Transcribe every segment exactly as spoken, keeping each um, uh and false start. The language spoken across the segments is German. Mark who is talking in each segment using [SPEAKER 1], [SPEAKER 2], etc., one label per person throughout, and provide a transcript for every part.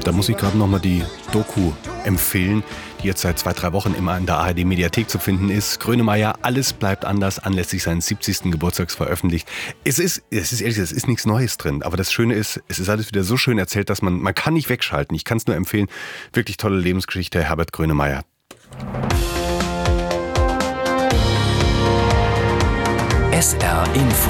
[SPEAKER 1] Da muss ich gerade nochmal die Doku empfehlen, die jetzt seit zwei, drei Wochen immer in der A R D-Mediathek zu finden ist. Grönemeyer, alles bleibt anders, anlässlich seines siebzigsten Geburtstags veröffentlicht. Es ist, es ist ehrlich, es ist nichts Neues drin. Aber das Schöne ist, es ist alles wieder so schön erzählt, dass man, man kann nicht wegschalten. Ich kann es nur empfehlen. Wirklich tolle Lebensgeschichte, Herbert Grönemeyer.
[SPEAKER 2] S R Info.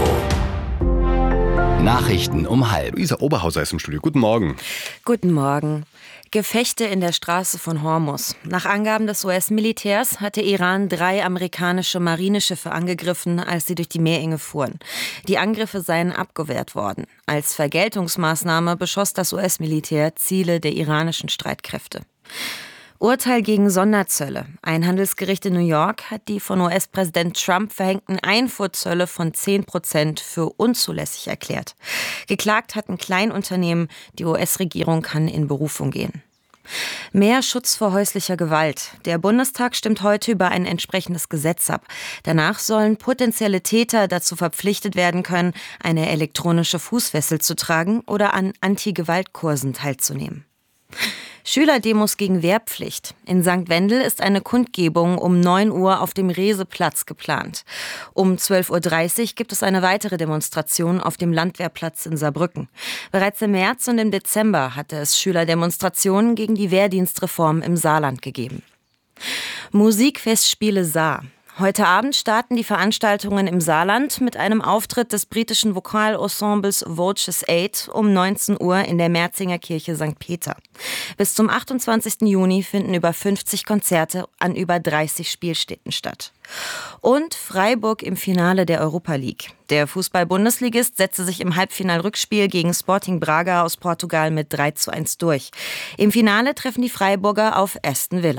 [SPEAKER 2] Nachrichten um halb.
[SPEAKER 1] Luisa Oberhauser ist im Studio. Guten Morgen.
[SPEAKER 3] Guten Morgen. Gefechte in der Straße von Hormuz. Nach Angaben des U S-Militärs hatte Iran drei amerikanische Marineschiffe angegriffen, als sie durch die Meerenge fuhren. Die Angriffe seien abgewehrt worden. Als Vergeltungsmaßnahme beschoss das U S-Militär Ziele der iranischen Streitkräfte. Urteil gegen Sonderzölle. Ein Handelsgericht in New York hat die von U S-Präsident Trump verhängten Einfuhrzölle von zehn Prozent für unzulässig erklärt. Geklagt hatten Kleinunternehmen, die U S-Regierung kann in Berufung gehen. Mehr Schutz vor häuslicher Gewalt. Der Bundestag stimmt heute über ein entsprechendes Gesetz ab. Danach sollen potenzielle Täter dazu verpflichtet werden können, eine elektronische Fußfessel zu tragen oder an Anti-Gewalt-Kursen teilzunehmen. Schülerdemos gegen Wehrpflicht. In Sankt Wendel ist eine Kundgebung um neun Uhr auf dem Reeseplatz geplant. Um zwölf Uhr dreißig gibt es eine weitere Demonstration auf dem Landwehrplatz in Saarbrücken. Bereits im März und im Dezember hatte es Schülerdemonstrationen gegen die Wehrdienstreform im Saarland gegeben. Musikfestspiele Saar. Heute Abend starten die Veranstaltungen im Saarland mit einem Auftritt des britischen Vokalensembles Voices acht um neunzehn Uhr in der Merzinger Kirche Sankt Peter. Bis zum achtundzwanzigsten Juni finden über fünfzig Konzerte an über dreißig Spielstätten statt. Und Freiburg im Finale der Europa League. Der Fußball-Bundesligist setzte sich im Halbfinal-Rückspiel gegen Sporting Braga aus Portugal mit drei zu eins durch. Im Finale treffen die Freiburger auf Aston Villa.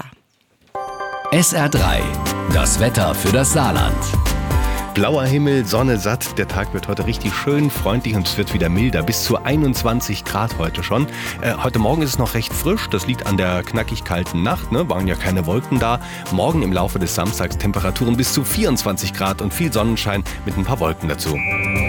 [SPEAKER 2] S R drei. Das Wetter für das Saarland.
[SPEAKER 1] Blauer Himmel, Sonne satt. Der Tag wird heute richtig schön, freundlich und es wird wieder milder. Bis zu einundzwanzig Grad heute schon. Äh, heute Morgen ist es noch recht frisch. Das liegt an der knackig kalten Nacht. Ne? Waren ja keine Wolken da. Morgen im Laufe des Samstags Temperaturen bis zu vierundzwanzig Grad und viel Sonnenschein mit ein paar Wolken dazu.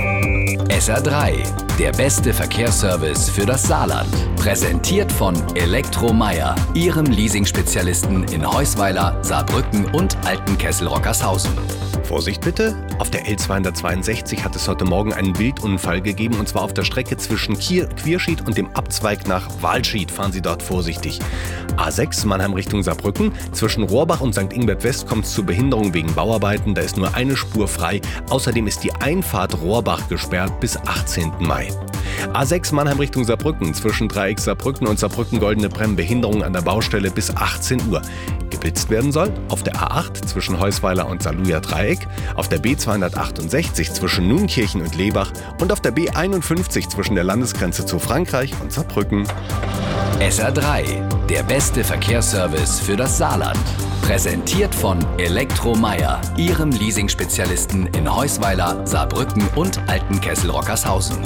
[SPEAKER 2] S R drei. Der beste Verkehrsservice für das Saarland. Präsentiert von Elektromeyer, Ihrem Leasing-Spezialisten in Heusweiler, Saarbrücken und Altenkessel-Rockershausen.
[SPEAKER 1] Vorsicht bitte, auf der L zweihundertzweiundsechzig hat es heute Morgen einen Wildunfall gegeben und zwar auf der Strecke zwischen Kier, Quierschied und dem Abzweig nach Walschied. Fahren Sie dort vorsichtig. A sechs Mannheim Richtung Saarbrücken. Zwischen Rohrbach und Sankt Ingbert West kommt es zu Behinderung wegen Bauarbeiten. Da ist nur eine Spur frei. Außerdem ist die Einfahrt Rohrbach gesperrt bis achtzehnten Mai. A sechs Mannheim Richtung Saarbrücken. Zwischen Dreieck Saarbrücken und Saarbrücken Goldene Bremm Behinderung an der Baustelle bis achtzehn Uhr. Geblitzt werden soll auf der A acht zwischen Heusweiler und Saarlouer Dreieck, auf der B zweihundertachtundsechzig zwischen Nunkirchen und Lebach und auf der B einundfünfzig zwischen der Landesgrenze zu Frankreich und Saarbrücken.
[SPEAKER 2] S R drei. Der beste Verkehrsservice für das Saarland. Präsentiert von Elektromeyer, Ihrem Leasing-Spezialisten in Heusweiler, Saarbrücken und Altenkessel-Rockershausen.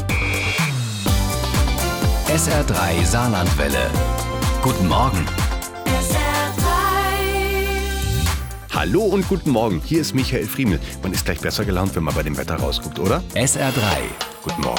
[SPEAKER 2] S R drei Saarlandwelle. Guten Morgen.
[SPEAKER 1] Hallo und guten Morgen, hier ist Michael Friemel. Man ist gleich besser gelaunt, wenn man bei dem Wetter rausguckt, oder?
[SPEAKER 2] S R drei.
[SPEAKER 1] Guten Morgen.